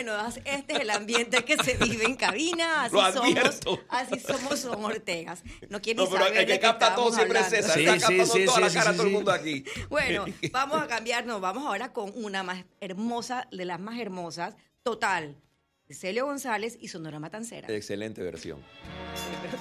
Bueno, este es el ambiente que se vive en cabina. Así somos Ortegas. No quiere ni pero saber el que capta todo siempre es César. Está captando toda la cara a todo el mundo aquí. Bueno, vamos a cambiarnos. Vamos ahora con una más hermosa, de las más hermosas, Total, de Celio González y Sonora Matancera. Excelente versión.